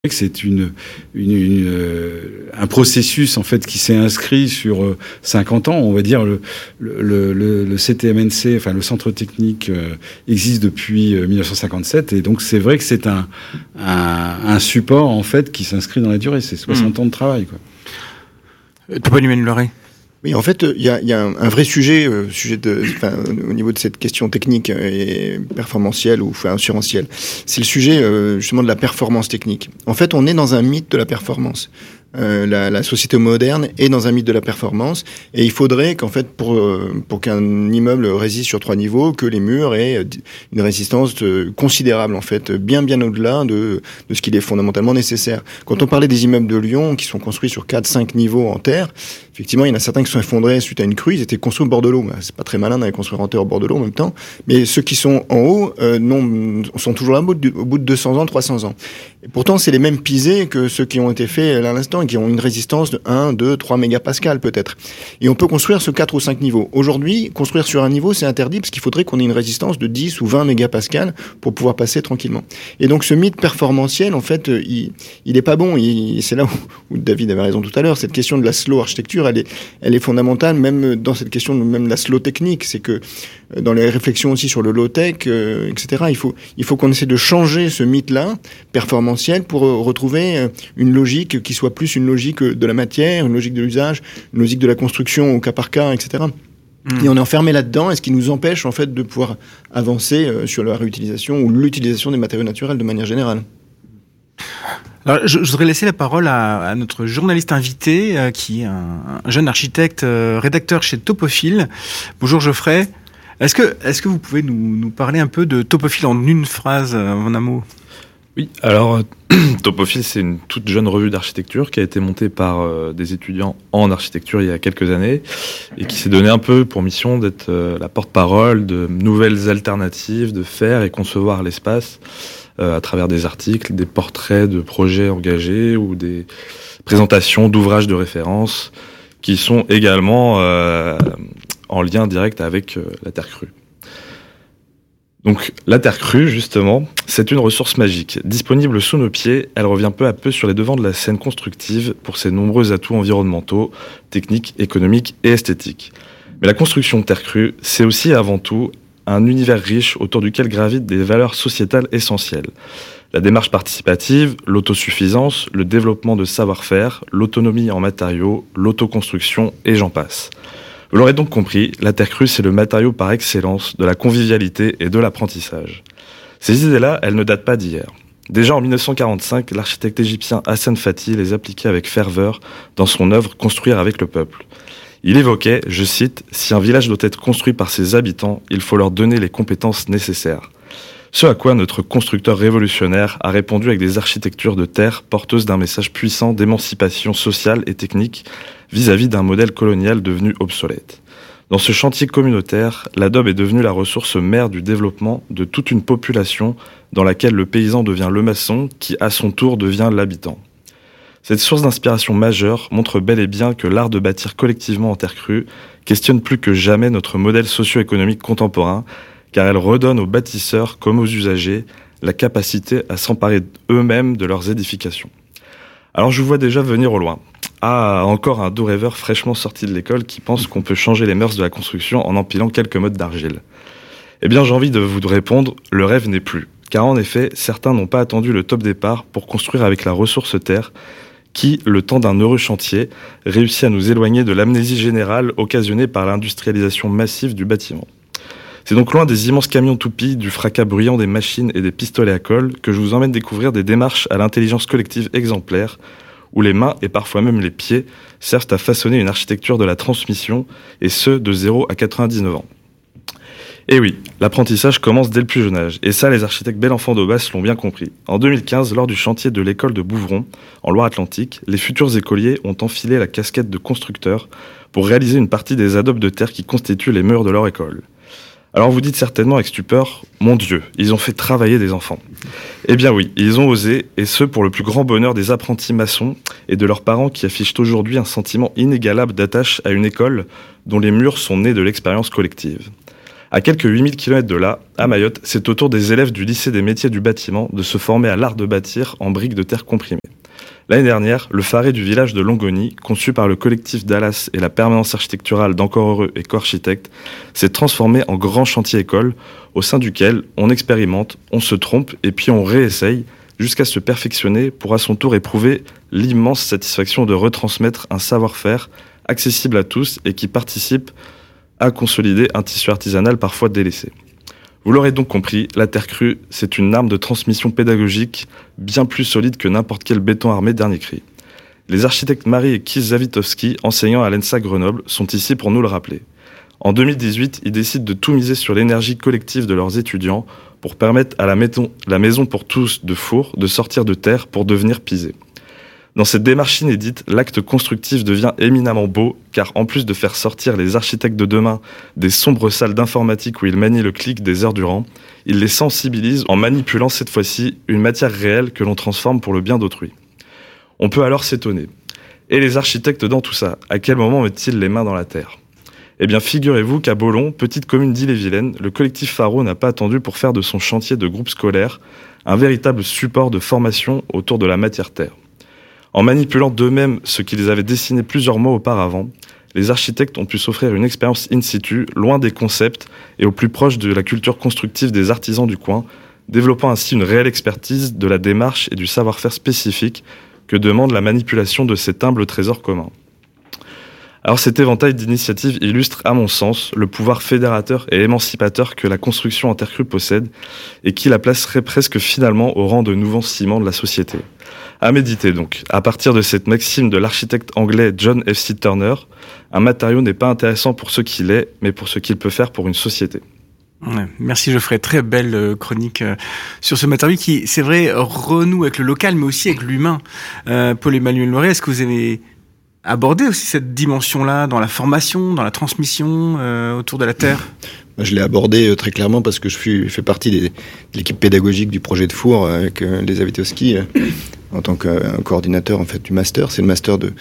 que c'est un processus en fait qui s'est inscrit sur 50 ans. On va dire le CTMNC, enfin le centre technique existe depuis 1957 et donc c'est vrai que c'est un support en fait qui s'inscrit dans la durée. C'est 60 ans de travail, quoi. Toponymène Loiret. Oui, en fait, il y a un vrai sujet au niveau de cette question technique et performantielle ou assurantielle. C'est le sujet justement de la performance technique. En fait, on est dans un mythe de la performance. La société moderne est dans un mythe de la performance et il faudrait qu'en fait pour qu'un immeuble résiste sur 3 niveaux, que les murs aient une résistance considérable en fait, bien au-delà de ce qu'il est fondamentalement nécessaire. Quand on parlait des immeubles de Lyon qui sont construits sur 4-5 niveaux en terre, effectivement il y en a certains qui sont effondrés suite à une crue, ils étaient construits au bord de l'eau. C'est pas très malin d'aller construire en terre au bord de l'eau en même temps, mais ceux qui sont en haut sont toujours là au bout de 200 ans, 300 ans. Et pourtant c'est les mêmes pisés que ceux qui ont été faits à l'instant et qui ont une résistance de 1, 2, 3 mégapascales peut-être. Et on peut construire sur 4 ou 5 niveaux. Aujourd'hui, construire sur un niveau, c'est interdit parce qu'il faudrait qu'on ait une résistance de 10 ou 20 mégapascales pour pouvoir passer tranquillement. Et donc ce mythe performantiel, en fait, il est pas bon. C'est là où David avait raison tout à l'heure. Cette question de la slow architecture, elle est fondamentale, même dans cette question même de la slow technique. C'est que dans les réflexions aussi sur le low-tech, etc., il faut qu'on essaie de changer ce mythe-là, performantiel, pour retrouver une logique qui soit plus une logique de la matière, une logique de l'usage, une logique de la construction au cas par cas, etc. Et on est enfermé là-dedans, et ce qui nous empêche en fait de pouvoir avancer sur la réutilisation ou l'utilisation des matériaux naturels de manière générale. Alors, je voudrais laisser la parole à notre journaliste invité, qui est un jeune architecte, rédacteur chez Topophile. Bonjour Geoffrey. Est-ce que vous pouvez nous parler un peu de Topophile en une phrase, en un mot ? Oui, alors Topophile, c'est une toute jeune revue d'architecture qui a été montée par des étudiants en architecture il y a quelques années et qui s'est donné un peu pour mission d'être la porte-parole de nouvelles alternatives, de faire et concevoir l'espace à travers des articles, des portraits de projets engagés ou des présentations d'ouvrages de référence qui sont également en lien direct avec la terre crue. Donc, la terre crue, justement, c'est une ressource magique. Disponible sous nos pieds, elle revient peu à peu sur les devants de la scène constructive pour ses nombreux atouts environnementaux, techniques, économiques et esthétiques. Mais la construction de terre crue, c'est aussi et avant tout un univers riche autour duquel gravitent des valeurs sociétales essentielles. La démarche participative, l'autosuffisance, le développement de savoir-faire, l'autonomie en matériaux, l'autoconstruction et j'en passe. Vous l'aurez donc compris, la terre crue, c'est le matériau par excellence de la convivialité et de l'apprentissage. Ces idées-là, elles ne datent pas d'hier. Déjà en 1945, l'architecte égyptien Hassan Fathy les appliquait avec ferveur dans son œuvre « Construire avec le peuple ». Il évoquait, je cite, « Si un village doit être construit par ses habitants, il faut leur donner les compétences nécessaires ». Ce à quoi notre constructeur révolutionnaire a répondu avec des architectures de terre porteuses d'un message puissant d'émancipation sociale et technique vis-à-vis d'un modèle colonial devenu obsolète. Dans ce chantier communautaire, l'adobe est devenue la ressource mère du développement de toute une population dans laquelle le paysan devient le maçon qui, à son tour, devient l'habitant. Cette source d'inspiration majeure montre bel et bien que l'art de bâtir collectivement en terre crue questionne plus que jamais notre modèle socio-économique contemporain, car elle redonne aux bâtisseurs comme aux usagers la capacité à s'emparer eux-mêmes de leurs édifications. Alors je vous vois déjà venir au loin. Ah, encore un doux rêveur fraîchement sorti de l'école qui pense qu'on peut changer les mœurs de la construction en empilant quelques mottes d'argile. Eh bien j'ai envie de vous répondre, le rêve n'est plus. Car en effet, certains n'ont pas attendu le top départ pour construire avec la ressource terre, qui, le temps d'un heureux chantier, réussit à nous éloigner de l'amnésie générale occasionnée par l'industrialisation massive du bâtiment. C'est donc loin des immenses camions toupies, du fracas bruyant des machines et des pistolets à colle que je vous emmène découvrir des démarches à l'intelligence collective exemplaire, où les mains et parfois même les pieds servent à façonner une architecture de la transmission, et ce, de 0 à 99 ans. Et oui, l'apprentissage commence dès le plus jeune âge, et ça les architectes Bellenfant d'Aubas l'ont bien compris. En 2015, lors du chantier de l'école de Bouvron, en Loire-Atlantique, les futurs écoliers ont enfilé la casquette de constructeur pour réaliser une partie des adobes de terre qui constituent les murs de leur école. Alors vous dites certainement avec stupeur, mon Dieu, ils ont fait travailler des enfants. Eh bien oui, ils ont osé, et ce pour le plus grand bonheur des apprentis maçons et de leurs parents qui affichent aujourd'hui un sentiment inégalable d'attache à une école dont les murs sont nés de l'expérience collective. À quelques 8000 km de là, à Mayotte, c'est au tour des élèves du lycée des métiers du bâtiment de se former à l'art de bâtir en briques de terre comprimées. L'année dernière, le Faré du village de Longoni, conçu par le collectif Dallas et la permanence architecturale d'Encore Heureux et Co-Architectes, s'est transformé en grand chantier école au sein duquel on expérimente, on se trompe et puis on réessaye jusqu'à se perfectionner pour à son tour éprouver l'immense satisfaction de retransmettre un savoir-faire accessible à tous et qui participe à consolider un tissu artisanal parfois délaissé. Vous l'aurez donc compris, la terre crue, c'est une arme de transmission pédagogique bien plus solide que n'importe quel béton armé dernier cri. Les architectes Marie et Keith Zawitowski, enseignants à l'ENSA Grenoble, sont ici pour nous le rappeler. En 2018, ils décident de tout miser sur l'énergie collective de leurs étudiants pour permettre à la maison pour tous de Four de sortir de terre pour devenir pisée. Dans cette démarche inédite, l'acte constructif devient éminemment beau, car en plus de faire sortir les architectes de demain des sombres salles d'informatique où ils manient le clic des heures durant, il les sensibilise en manipulant cette fois-ci une matière réelle que l'on transforme pour le bien d'autrui. On peut alors s'étonner. Et les architectes dans tout ça, à quel moment mettent-ils les mains dans la terre ? Eh bien, figurez-vous qu'à Baulon, petite commune d'Ille-et-Vilaine, le collectif Faro n'a pas attendu pour faire de son chantier de groupe scolaire un véritable support de formation autour de la matière terre. En manipulant d'eux-mêmes ce qu'ils avaient dessiné plusieurs mois auparavant, les architectes ont pu s'offrir une expérience in situ, loin des concepts et au plus proche de la culture constructive des artisans du coin, développant ainsi une réelle expertise de la démarche et du savoir-faire spécifique que demande la manipulation de cet humble trésor commun. Alors cet éventail d'initiatives illustre, à mon sens, le pouvoir fédérateur et émancipateur que la construction en terre crue possède et qui la placerait presque finalement au rang de nouveau ciment de la société. À méditer donc, à partir de cette maxime de l'architecte anglais John F.C. Turner, un matériau n'est pas intéressant pour ce qu'il est, mais pour ce qu'il peut faire pour une société. Ouais, merci Geoffrey, très belle chronique sur ce matériau qui, c'est vrai, renoue avec le local, mais aussi avec l'humain. Paul-Emmanuel Loiret, est-ce que vous avez abordé aussi cette dimension-là dans la formation, dans la transmission autour de la terre ? Je l'ai abordé très clairement parce que je fais partie de l'équipe pédagogique du projet de Four avec les Zawitowski en tant que coordinateur en fait du master. C'est le master de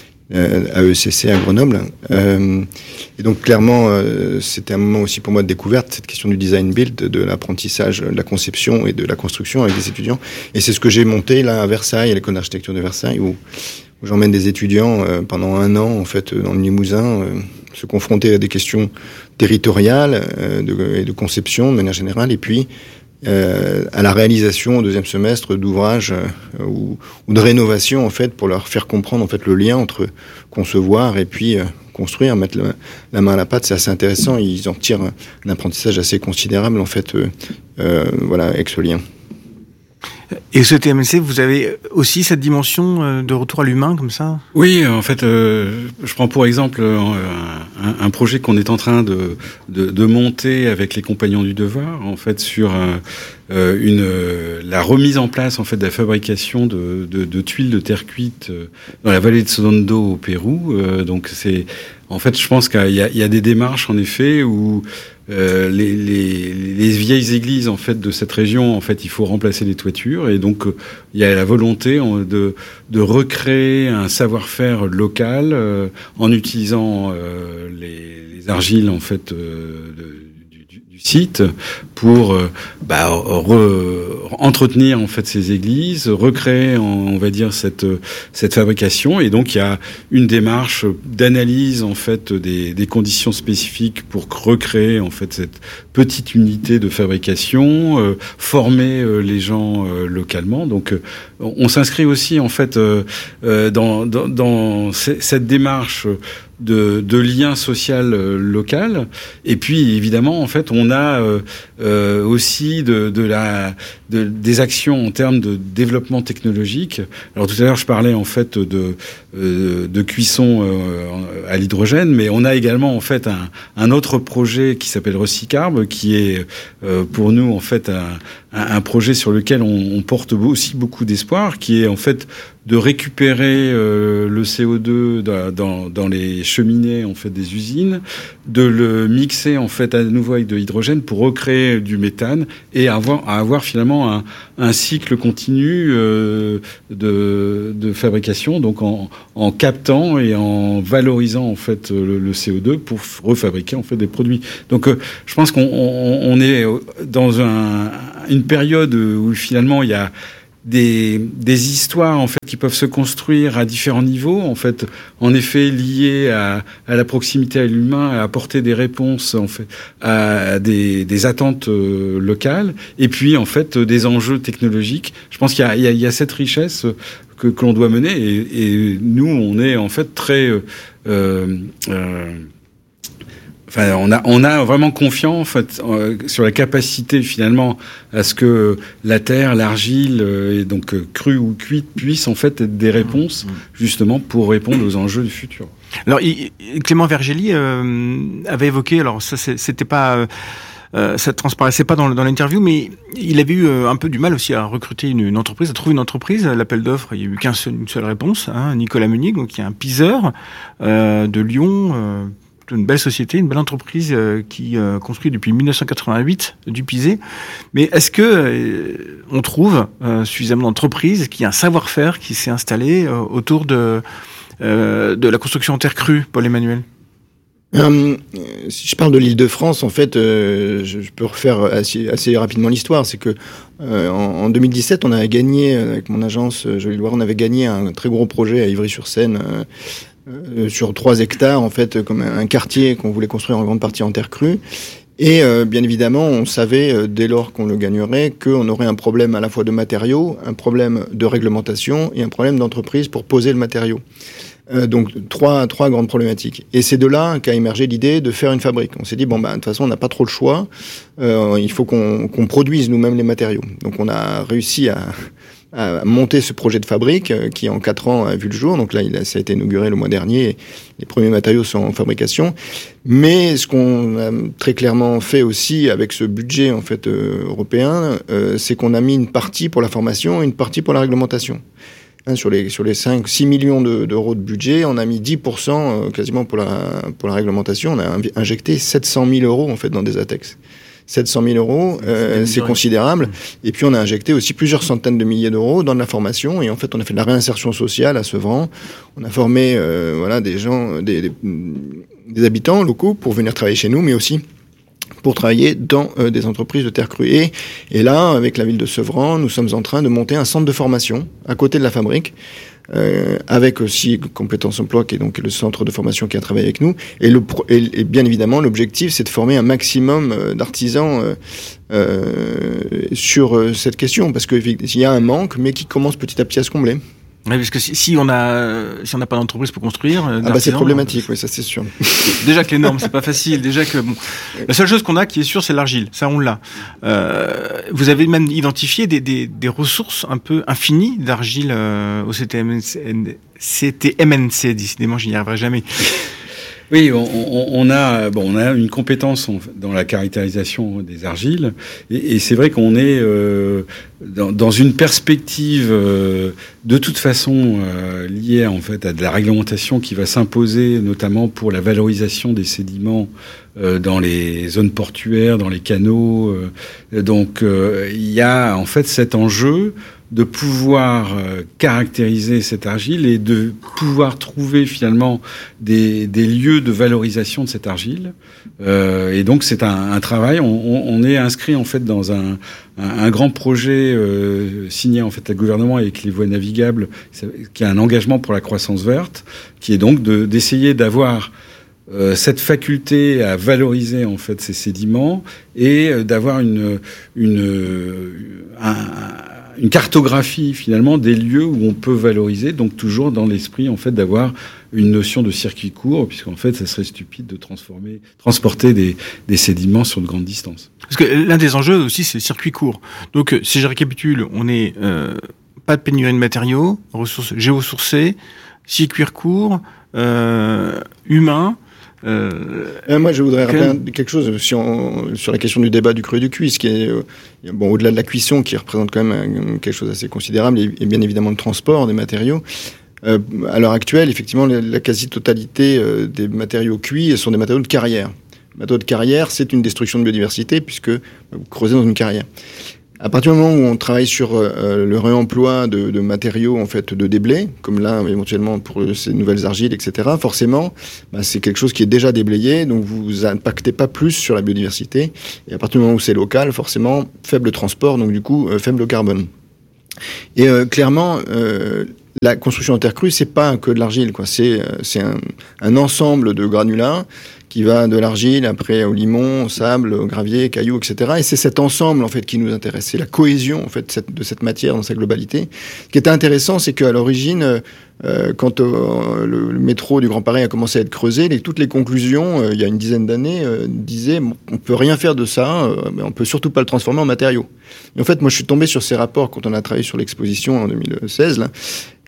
AECC à Grenoble. Et donc clairement, c'était un moment aussi pour moi de découverte, cette question du design build, de l'apprentissage, de la conception et de la construction avec des étudiants. Et c'est ce que j'ai monté là à Versailles, à l'école d'architecture de Versailles, où j'emmène des étudiants pendant 1 an en fait dans le Limousin, se confronter à des questions territoriales et de conception de manière générale, et puis à la réalisation au 2e semestre d'ouvrages ou de rénovation en fait pour leur faire comprendre en fait le lien entre concevoir et puis construire, mettre la main à la pâte. C'est assez intéressant. Ils en tirent un apprentissage assez considérable en fait voilà avec ce lien. Et ce TMC, vous avez aussi cette dimension de retour à l'humain comme ça ? Oui, en fait, je prends pour exemple un projet qu'on est en train de monter avec les Compagnons du Devoir, en fait, sur la remise en place en fait de la fabrication de tuiles de terre cuite dans la vallée de Sodondo au Pérou. Donc c'est, en fait, je pense qu'il y a des démarches en effet où les vieilles églises en fait de cette région, en fait, il faut remplacer les toitures et donc il y a la volonté de recréer un savoir-faire local en utilisant les argiles en fait du site pour entretenir en fait ces églises, recréer on va dire cette fabrication, et donc il y a une démarche d'analyse en fait des conditions spécifiques pour recréer en fait cette petite unité de fabrication, former les gens localement. Donc on s'inscrit aussi en fait dans cette démarche de lien social local, et puis évidemment en fait on a aussi des actions en termes de développement technologique. Alors tout à l'heure je parlais en fait de cuisson à l'hydrogène, mais on a également en fait un autre projet qui s'appelle Recycarb, qui est pour nous en fait un projet sur lequel on porte aussi beaucoup d'espoir, qui est en fait de récupérer le CO2 dans les cheminées en fait des usines, de le mixer en fait à nouveau avec de l'hydrogène pour recréer du méthane et avoir finalement un cycle continu de fabrication, donc en captant et en valorisant en fait le CO2 pour refabriquer en fait des produits. Donc je pense qu'on est dans une période où finalement il y a des histoires en fait qui peuvent se construire à différents niveaux, en fait, en effet liées à la proximité à l'humain, à apporter des réponses en fait à des attentes locales, et puis en fait des enjeux technologiques. Je pense qu'il y a cette richesse que l'on doit mener, et nous on est en fait très enfin, on a vraiment confiance en fait sur la capacité finalement à ce que la terre, l'argile, et donc crue ou cuite, puissent en fait être des réponses justement pour répondre aux enjeux du futur. Alors Clément Vergelly avait évoqué, alors ça c'était pas ça transparaissait pas dans l'interview, mais il avait eu un peu du mal aussi à recruter une entreprise, à trouver une entreprise. L'appel d'offres, il y a eu une seule réponse, hein, Nicolas Meunier, donc il y a un piseur de Lyon. Une belle société, une belle entreprise qui construit depuis 1988 du pisé. Mais est-ce que on trouve suffisamment d'entreprises qui a un savoir-faire qui s'est installé autour de la construction en terre crue, Paul-Emmanuel? Si je parle de l'Île-de-France, en fait, je peux refaire assez rapidement l'histoire. C'est que en 2017, on avait gagné avec mon agence Jolie Loire, on avait gagné un très gros projet à Ivry-sur-Seine. Sur 3 hectares, en fait, comme un quartier qu'on voulait construire en grande partie en terre crue. Et bien évidemment, on savait, dès lors qu'on le gagnerait, qu'on aurait un problème à la fois de matériaux, un problème de réglementation et un problème d'entreprise pour poser le matériau. Donc trois grandes problématiques. Et c'est de là qu'a émergé l'idée de faire une fabrique. On s'est dit, de toute façon, on n'a pas trop le choix. Il faut qu'on produise nous-mêmes les matériaux. Donc on a réussi à monter ce projet de fabrique qui en 4 ans a vu le jour. Donc là, ça a été inauguré le mois dernier. Les premiers matériaux sont en fabrication. Mais ce qu'on a très clairement fait aussi avec ce budget en fait européen, c'est qu'on a mis une partie pour la formation et une partie pour la réglementation. Sur les 5-6 millions d'euros de budget, on a mis 10% quasiment pour la réglementation. On a injecté 700 000 euros en fait dans des ATEX. 700 000 euros, c'est considérable. Et puis on a injecté aussi plusieurs centaines de milliers d'euros dans de la formation. Et en fait, on a fait de la réinsertion sociale à Sevran. On a formé des gens, des habitants locaux pour venir travailler chez nous, mais aussi pour travailler dans des entreprises de terre crue. Et là, avec la ville de Sevran, nous sommes en train de monter un centre de formation à côté de la fabrique, avec aussi Compétences Emploi, qui est donc le centre de formation qui a travaillé avec nous. Et bien évidemment, l'objectif, c'est de former un maximum d'artisans sur cette question, parce qu'il y a un manque, mais qui commence petit à petit à se combler. Oui, parce que si on n'a pas d'entreprise pour construire, c'est problématique, oui, ça c'est sûr. Déjà que les normes, c'est pas facile. Déjà que la seule chose qu'on a qui est sûre, c'est l'argile. Ça, on l'a. Vous avez même identifié des ressources un peu infinies d'argile au CTMNC. Décidément, je n'y arriverai jamais. Oui, on a une compétence dans la caractérisation des argiles, et c'est vrai qu'on est dans une perspective de toute façon liée en fait à de la réglementation qui va s'imposer, notamment pour la valorisation des sédiments dans les zones portuaires, dans les canaux. Donc il y a en fait cet enjeu de pouvoir caractériser cette argile et de pouvoir trouver finalement des lieux de valorisation de cette argile. Et donc c'est un travail. On est inscrit en fait dans un grand projet signé en fait avec le gouvernement avec les voies navigables, qui a un engagement pour la croissance verte, qui est donc d'essayer d'avoir cette faculté à valoriser en fait ces sédiments et d'avoir une cartographie finalement des lieux où on peut valoriser, donc toujours dans l'esprit en fait d'avoir une notion de circuit court, puisqu'en fait ça serait stupide de transporter des sédiments sur de grandes distances. Parce que l'un des enjeux aussi, c'est le circuit court. Donc si je récapitule, on est pas de pénurie de matériaux, ressources géosourcées, circuit court, humain. Moi, je voudrais rappeler quelque chose sur la question du débat du cru et du cuit, ce qui est au-delà de la cuisson, qui représente quand même quelque chose d'assez considérable, et bien évidemment le transport des matériaux. À l'heure actuelle, effectivement, la quasi-totalité des matériaux cuits sont des matériaux de carrière. Le matériau de carrière, c'est une destruction de biodiversité puisque vous creusez dans une carrière. À partir du moment où on travaille sur le réemploi de matériaux en fait de déblais, comme là éventuellement pour ces nouvelles argiles, etc., forcément, c'est quelque chose qui est déjà déblayé, donc vous impactez pas plus sur la biodiversité. Et à partir du moment où c'est local, forcément, faible transport, donc du coup, faible carbone. Et clairement, la construction en terre crue, c'est pas que de l'argile, quoi. C'est un ensemble de granulats qui va de l'argile, après au limon, au sable, au gravier, cailloux, etc. Et c'est cet ensemble, en fait, qui nous intéresse. C'est la cohésion, en fait, de cette matière dans sa globalité. Ce qui était intéressant, c'est qu'à l'origine, quand le métro du Grand Paris a commencé à être creusé, toutes les conclusions, il y a une dizaine d'années, disaient on peut rien faire de ça, mais on peut surtout pas le transformer en matériaux. Et en fait, moi, je suis tombé sur ces rapports quand on a travaillé sur l'exposition en 2016, là,